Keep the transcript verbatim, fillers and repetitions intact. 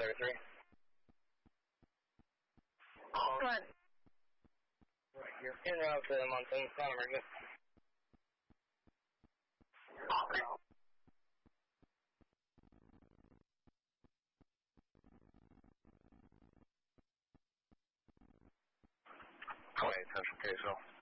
thirty-three. Go ahead. Right, you're en route to Montana, non-emergent. twenty, attention, K S L.